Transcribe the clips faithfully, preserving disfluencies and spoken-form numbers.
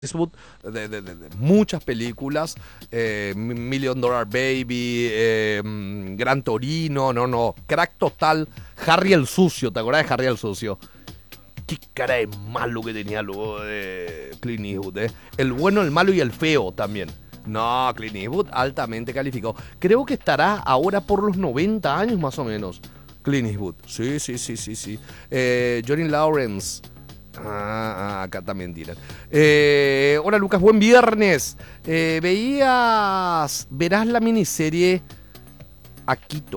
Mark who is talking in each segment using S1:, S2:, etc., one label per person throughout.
S1: Eastwood de, de, de, de muchas películas, eh, Million Dollar Baby, eh, Gran Torino, no, no, crack total, Harry el Sucio, ¿te acuerdas de Harry el Sucio? Qué cara de malo que tenía luego de Clint Eastwood, ¿eh? El bueno, el malo y el feo también. No, Clint Eastwood altamente calificado. Creo que estará ahora por los noventa años más o menos. Clint Eastwood, sí, sí, sí, sí, sí. Eh, Johnny Lawrence. Ah, ah, acá también dirán. Eh, hola Lucas, buen viernes. Eh, veías, verás la miniserie Akito,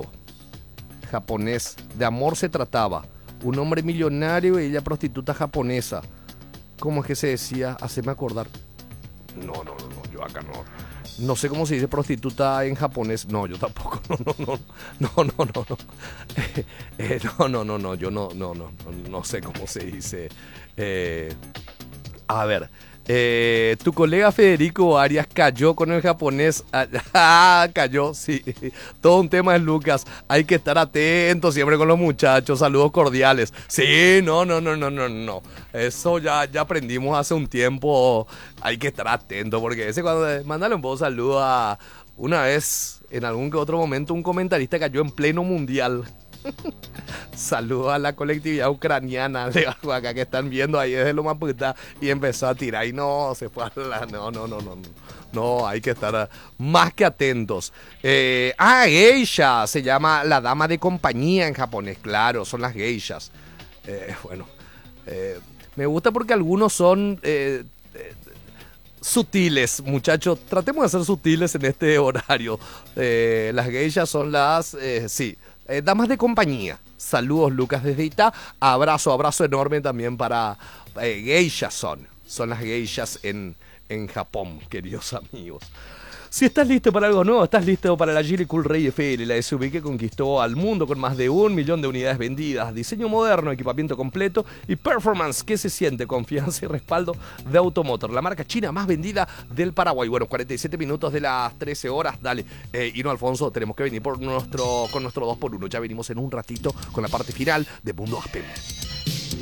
S1: japonés. De amor se trataba. Un hombre millonario y ella prostituta japonesa. ¿Cómo es que se decía? Haceme acordar. No, no, no, no, yo acá no. No sé cómo se dice prostituta en japonés. No, yo tampoco. No, no, no. No, no, no, no. Eh, eh, no, no, no, no. Yo no, no, no, no, no sé cómo se dice. Eh, a ver. Eh, tu colega Federico Arias cayó con el japonés. Ah, cayó, sí. Todo un tema es Lucas. Hay que estar atentos siempre con los muchachos. Saludos cordiales. Sí, no, no, no, no, no, no. Eso ya, ya aprendimos hace un tiempo. Hay que estar atentos porque ese cuando mándale un poco saludo a una vez, en algún que otro momento, un comentarista cayó en pleno mundial. Saludos a la colectividad ucraniana de acá que están viendo ahí desde Loma Puta y empezó a tirar y no, se fue a la... No, no, no, no, no, no, hay que estar más que atentos. Eh, ah, geisha, se llama la dama de compañía en japonés, claro, son las geishas. Eh, bueno, eh, me gusta porque algunos son... Eh, eh, sutiles, muchachos, tratemos de ser sutiles en este horario. Eh, las geishas son las... Eh, sí... Eh, damas de compañía. Saludos Lucas desde Ita. Abrazo, abrazo enorme también para eh, geishas son. Son las geishas en, en Japón, queridos amigos. Si estás listo para algo nuevo, estás listo para la Geely Cool Ray F L, la S U V que conquistó al mundo con más de un millón de unidades vendidas, diseño moderno, equipamiento completo y performance que se siente, confianza y respaldo de Automotor, la marca china más vendida del Paraguay. Bueno, cuarenta y siete minutos de las trece horas, dale. Eh, y no, Alfonso, tenemos que venir por nuestro, con nuestro dos por uno. Ya venimos en un ratito con la parte final de Mundo Aspem.